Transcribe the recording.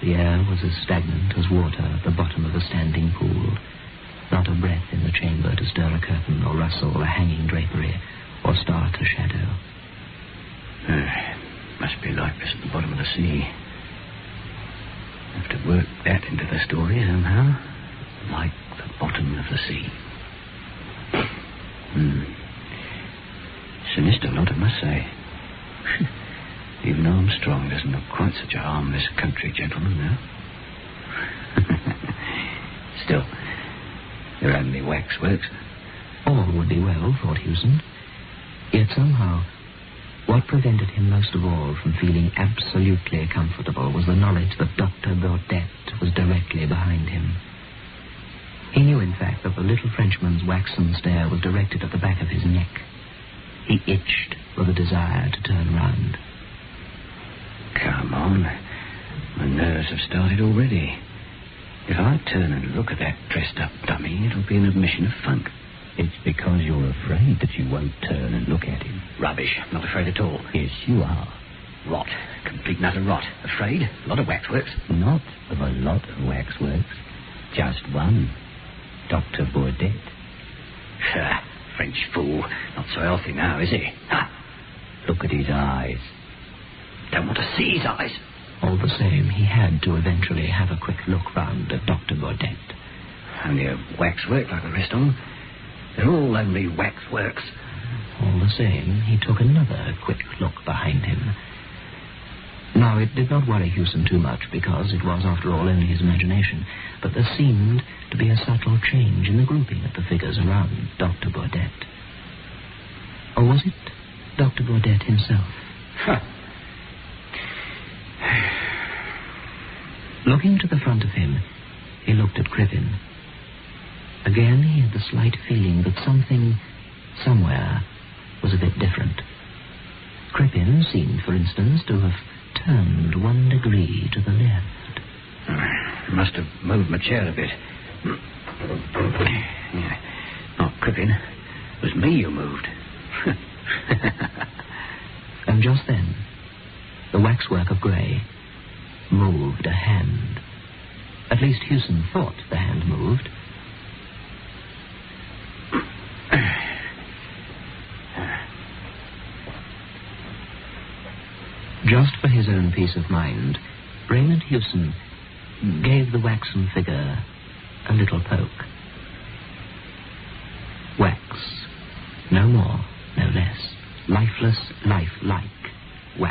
The air was as stagnant as water at the bottom of a standing pool. Not a breath in the chamber to stir a curtain or rustle a hanging drapery or start a shadow. Must be like this at the bottom of the sea. Have to work that into the story somehow. Like the bottom of the sea. Sinister lot, I must say. Even Armstrong doesn't look quite such a harmless country gentleman now. Still, they're only waxworks. All would be well, thought Hewson. Yet somehow, what prevented him most of all from feeling absolutely comfortable was the knowledge that Dr. Baudet was directly behind him. He knew, in fact, that the little Frenchman's waxen stare was directed at the back of his neck. He itched with a desire to turn round. Come on. My nerves have started already. If I turn and look at that dressed-up dummy, it'll be an admission of funk. It's because you're afraid that you won't turn and look at him. Rubbish. Not afraid at all. Yes, you are. Rot. Complete and utter rot. Afraid? A lot of waxworks. Not of a lot of waxworks. Just one. Dr. Baudet. French fool. Not so healthy now, is he? Ha! Look at his eyes. Don't want to see his eyes. All the same, he had to eventually have a quick look round at Dr. Baudet. Only a waxwork like the rest of them. They're all only waxworks. All the same, he took another quick look behind him. Now, it did not worry Hewson too much, because it was, after all, only his imagination. But there seemed to be a subtle change in the grouping of the figures around Dr. Baudet. Or was it Dr. Baudet himself? Looking to the front of him, he looked at Crippen. Again, he had the slight feeling that something, somewhere, was a bit different. Crippen seemed, for instance, to have turned 1 degree to the left. I must have moved my chair a bit. Not Crippen. It was me who moved. And just then, the waxwork of grey moved a hand. At least Hewson thought the hand moved. Just for his own peace of mind, Raymond Hewson gave the waxen figure a little poke. Wax. No more, no less. Lifeless, lifelike.